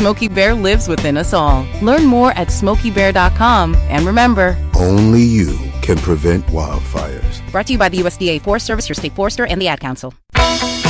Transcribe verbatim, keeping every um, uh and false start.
Smokey Bear lives within us all. Learn more at smokey bear dot com. And remember, only you can prevent wildfires. Brought to you by the U S D A Forest Service, your state forester, and the Ad Council.